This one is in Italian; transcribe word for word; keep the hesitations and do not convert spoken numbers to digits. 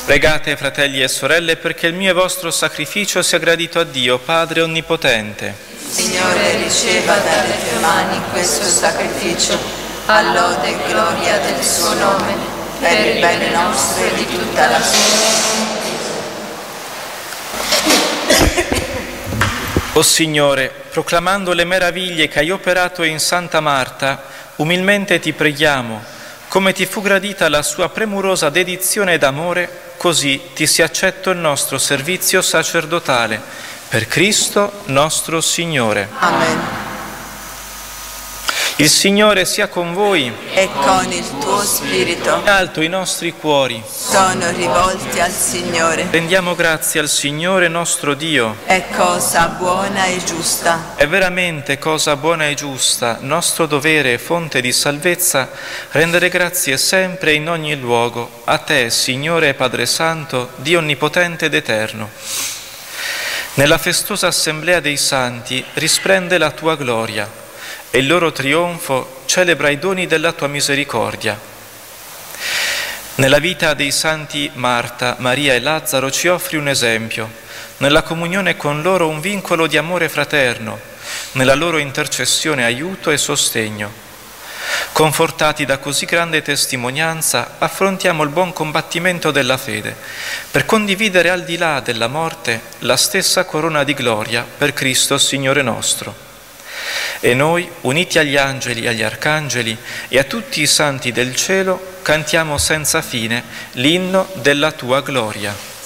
Pregate, fratelli e sorelle, perché il mio e vostro sacrificio sia gradito a Dio, Padre Onnipotente. Signore, riceva dalle tue mani questo sacrificio, a lode e gloria del suo nome, per il bene nostro e di tutta la sua. O Signore, proclamando le meraviglie che hai operato in Santa Marta, umilmente ti preghiamo, come ti fu gradita la sua premurosa dedizione ed amore, così ti sia accetto il nostro servizio sacerdotale. Per Cristo nostro Signore. Amen. Il Signore sia con voi. E con il tuo spirito. In alto i nostri cuori. Sono rivolti al Signore. Rendiamo grazie al Signore nostro Dio. È cosa buona e giusta. È veramente cosa buona e giusta, nostro dovere e fonte di salvezza, rendere grazie sempre e in ogni luogo a Te, Signore Padre Santo, Dio Onnipotente ed Eterno. Nella festosa assemblea dei santi risplende la Tua gloria e il loro trionfo celebra i doni della Tua misericordia. Nella vita dei santi Marta, Maria e Lazzaro ci offri un esempio, nella comunione con loro un vincolo di amore fraterno, nella loro intercessione aiuto e sostegno. Confortati da così grande testimonianza, affrontiamo il buon combattimento della fede, per condividere al di là della morte la stessa corona di gloria per Cristo Signore nostro. E noi, uniti agli angeli, agli arcangeli e a tutti i santi del cielo, cantiamo senza fine l'inno della Tua gloria.